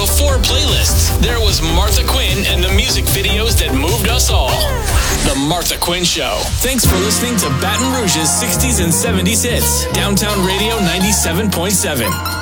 before playlists, there was Martha Quinn and the music videos that moved us all. The Martha Quinn Show. Thanks for listening to Baton Rouge's 60s and 70s hits. Downtown Radio 97.7.